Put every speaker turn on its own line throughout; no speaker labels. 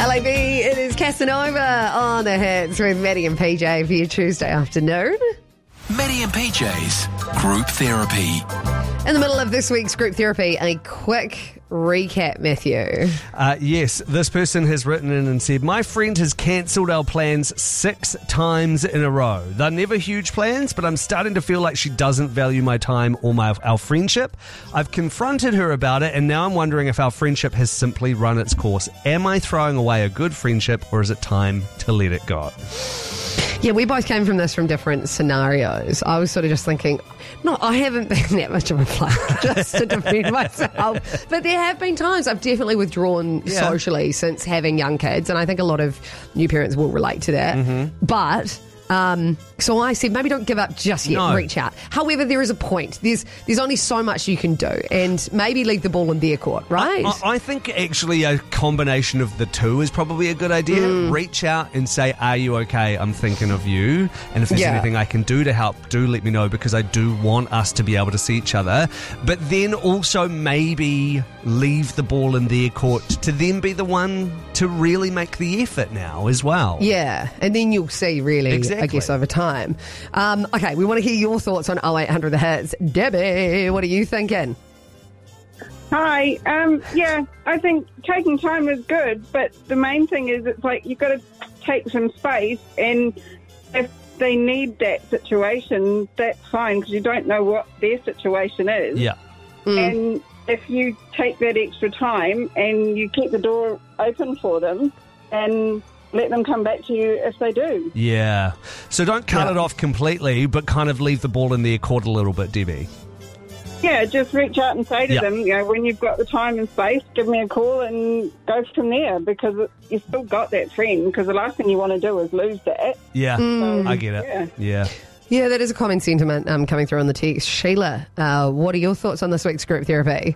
LAB, it is Casanova on the hits with Maddie and PJ for your Tuesday afternoon.
Maddie and PJ's Group Therapy.
In the middle of this week's group therapy, a quick recap, Matthew.
Yes, this person has written in and said, my friend has cancelled our plans 6 times in a row. They're never huge plans, but I'm starting to feel like she doesn't value my time or our friendship. I've confronted her about it, and now I'm wondering if our friendship has simply run its course. Am I throwing away a good friendship, or is it time to let it go?
Yeah, we both came from this from different scenarios. I was sort of just thinking, no, I haven't been that much of a player, just to defend myself. But there have been times I've definitely withdrawn socially since having young kids, and I think a lot of new parents will relate to that. Mm-hmm. But so I said, maybe don't give up just yet, reach out. However, there is a point. There's only so much you can do, and maybe leave the ball in their court, right?
I think actually a combination of the two is probably a good idea. Reach out and say, are you okay? I'm thinking of you. And if there's anything I can do to help, do let me know, because I do want us to be able to see each other. But then also maybe leave the ball in their court to then be the one to really make the effort now as well.
Yeah, and then you'll see really, I guess, over time. Okay, we want to hear your thoughts on 0800 The Hits. Debbie, what are you thinking?
Hi. I think taking time is good, but the main thing is it's like you've got to take some space, and if they need that situation, that's fine, because you don't know what their situation is.
Yeah.
And if you take that extra time and you keep the door open for them and let them come back to you if they do.
Yeah. So don't cut it off completely, but kind of leave the ball in their court a little bit, Debbie.
Yeah, just reach out and say to them, when you've got the time and space, give me a call and go from there, because you've still got that friend, because the last thing you want to do is lose that.
Yeah, I get it. Yeah.
Yeah, that is a common sentiment coming through on the text. Sheila, what are your thoughts on this week's group therapy?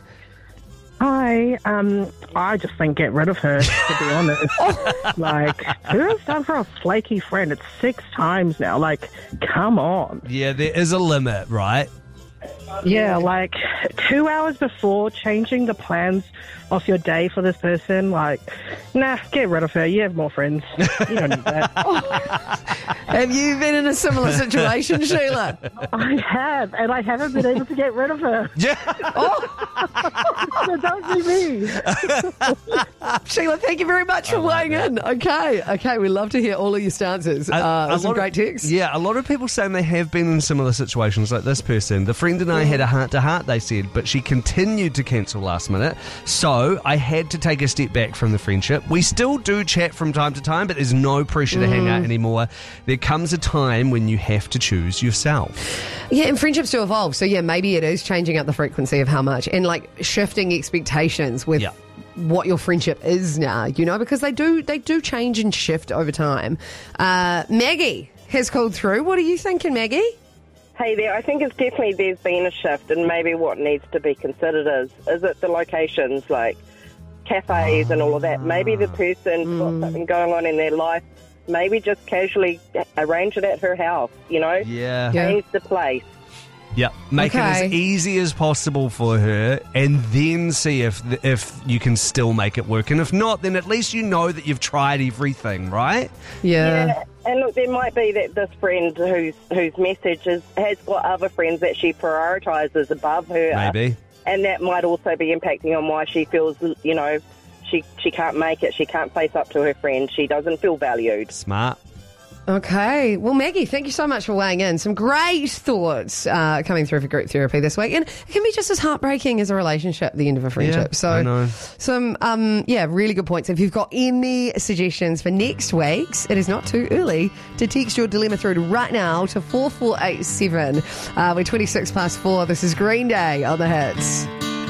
Hi, I just think get rid of her, to be honest. Like, who has done for a flaky friend? It's 6 times now. Like, come on.
Yeah, there is a limit, right?
Yeah, like 2 hours before changing the plans of your day for this person, like, nah, get rid of her. You have more friends. You don't need that.
Have you been in a similar situation, Sheila?
I have, and I haven't been able to get rid of her.
Yeah.
So don't be me.
Sheila, thank you very much for weighing in. Okay, we love to hear all of your stances. Some great texts.
Yeah, a lot of people saying they have been in similar situations like this person. The friend and I had a heart-to-heart, they said, but she continued to cancel last minute. So I had to take a step back from the friendship. We still do chat from time to time, but there's no pressure to hang out anymore. There comes a time when you have to choose yourself.
Yeah, and friendships do evolve. So yeah, maybe it is changing up the frequency of how much, and like shifting expectations with what your friendship is now, because they do change and shift over time. Maggie has called through. What are you thinking, Maggie?
Hey there, I think it's definitely there's been a shift, and maybe what needs to be considered is it the locations, like cafes and all of that. Maybe the person's got something going on in their life, maybe just casually arrange it at her house,
Yeah.
Change the place.
Yeah, make it as easy as possible for her, and then see if you can still make it work. And if not, then at least you know that you've tried everything, right?
Yeah.
And look, there might be that this friend whose message has got other friends that she prioritises above her.
Maybe.
And that might also be impacting on why she feels, she can't make it. She can't face up to her friend. She doesn't feel valued.
Smart.
Okay. Well, Maggie, thank you so much for weighing in. Some great thoughts coming through for group therapy this week. And it can be just as heartbreaking as a relationship at the end of a friendship.
Yeah,
so,
I know.
Some, really good points. If you've got any suggestions for next week's, it is not too early to text your dilemma through right now to 4487. We're 26 past 4. This is Green Day on the Hits.